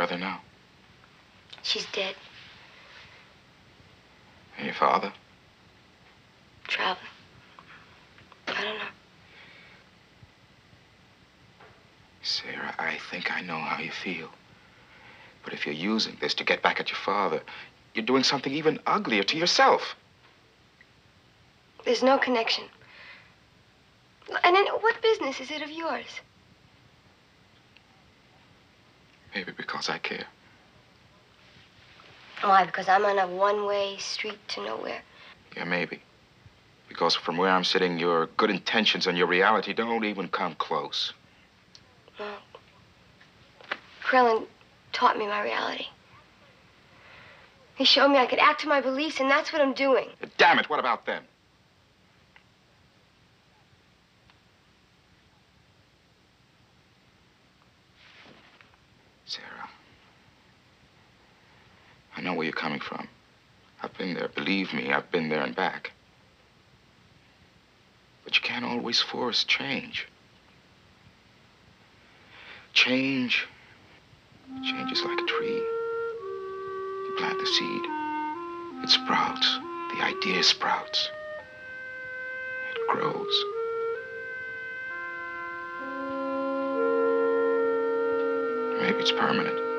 brother now? She's dead. And your father? Traveling. I don't know. Sarah, I think I know how you feel. But if you're using this to get back at your father, you're doing something even uglier to yourself. There's no connection. And then what business is it of yours? Maybe because I care. Why? Because I'm on a one-way street to nowhere. Yeah, maybe. Because from where I'm sitting, your good intentions and your reality don't even come close. Well, Krellin taught me my reality. He showed me I could act to my beliefs, and that's what I'm doing. Damn it, what about them? Sarah, I know where you're coming from. I've been there. Believe me, I've been there and back. But you can't always force change. Change is like a tree. You plant the seed. It sprouts. The idea sprouts. It grows. Maybe it's permanent.